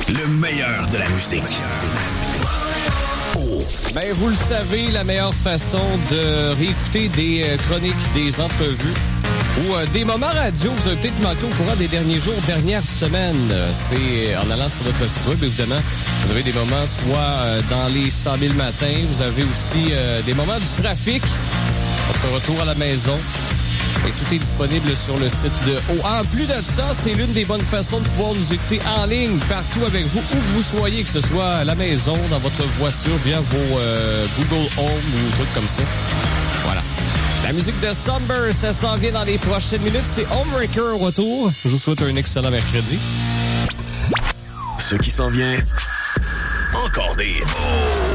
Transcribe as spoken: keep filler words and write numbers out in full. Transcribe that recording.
Le meilleur de la musique. Oh. Ben, vous le savez, la meilleure façon de réécouter des euh, chroniques, des entrevues ou euh, des moments radio que vous avez peut-être manqué au courant des derniers jours, dernières semaines, euh, c'est en allant sur notre site web, évidemment. Vous avez des moments soit euh, dans les cent mille matins, vous avez aussi euh, des moments du trafic, votre retour à la maison. Et tout est disponible sur le site de O. En plus de ça, c'est l'une des bonnes façons de pouvoir nous écouter en ligne, partout avec vous, où que vous soyez, que ce soit à la maison, dans votre voiture, via vos euh, Google Home ou trucs comme ça. Voilà. La musique de Somber, ça s'en vient dans les prochaines minutes. C'est Homebreaker au retour. Je vous souhaite un excellent mercredi. Ce qui s'en vient, encore des hits.